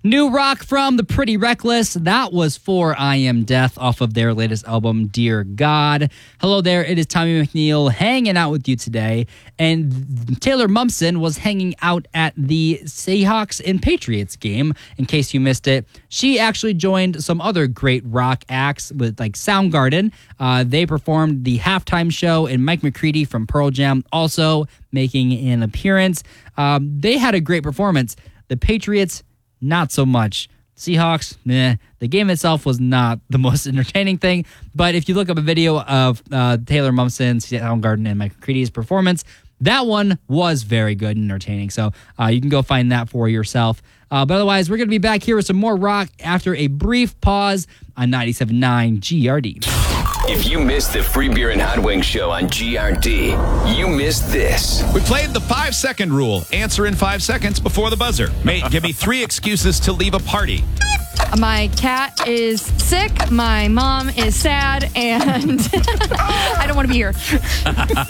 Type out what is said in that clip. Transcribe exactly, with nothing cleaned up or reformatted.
New rock from The Pretty Reckless. That was For I Am Death off of their latest album, Dear God. Hello there, it is Tommy McNeil hanging out with you today. And Taylor Momsen was hanging out at the Seahawks and Patriots game, in case you missed it. She actually joined some other great rock acts with like Soundgarden. Uh, they performed the halftime show, and Mike McCready from Pearl Jam also making an appearance. Um, they had a great performance. The Patriots, not so much. Seahawks, meh. The game itself was not the most entertaining thing, but if you look up a video of uh, Taylor Momsen, Soundgarden, and Mike McCready's performance, that one was very good and entertaining. So uh, you can go find that for yourself. Uh, but otherwise, we're going to be back here with some more rock after a brief pause on ninety-seven point nine G R D. If you missed the Free Beer and Hot Wings show on G R D, you missed this. We played the five-second rule. Answer in five seconds before the buzzer. Mate, give me three excuses to leave a party. My cat is sick, my mom is sad, and I don't want to be here.